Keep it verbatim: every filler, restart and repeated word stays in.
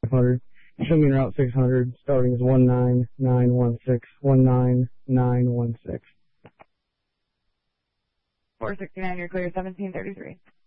hundred. Show me route six hundred, starting is one nine nine one six, one nine nine one six. four sixty-nine, you're clear, seventeen thirty-three.